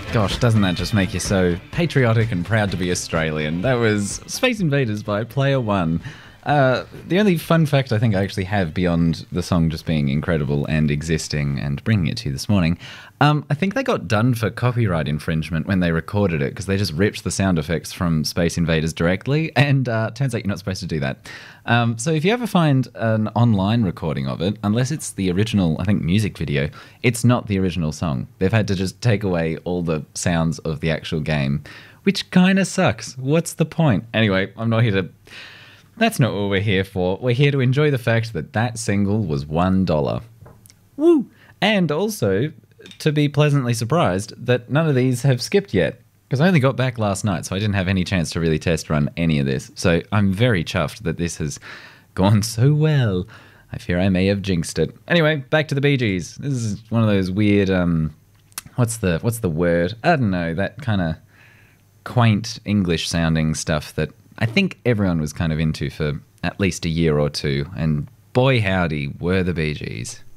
Gosh, doesn't that just make you so patriotic and proud to be Australian? That was Space Invaders by Player One. The only fun fact I think I actually have beyond the song just being incredible and existing and bringing it to you this morning, I think they got done for copyright infringement when they recorded it because they just ripped the sound effects from Space Invaders directly, and turns out you're not supposed to do that. So if you ever find an online recording of it, unless it's the original, I think, music video, it's not the original song. They've had to just take away all the sounds of the actual game, which kind of sucks. What's the point? Anyway, I'm not here to... That's not what we're here for. We're here to enjoy the fact that that single was $1. Woo! And also to be pleasantly surprised that none of these have skipped yet, because I only got back last night, so I didn't have any chance to really test run any of this. So I'm very chuffed that this has gone so well. I fear I may have jinxed it. Anyway, back to the Bee Gees. This is one of those weird, what's the word? I don't know, that kind of quaint English sounding stuff that I think everyone was kind of into for at least a year or two, and boy howdy were the Bee Gees.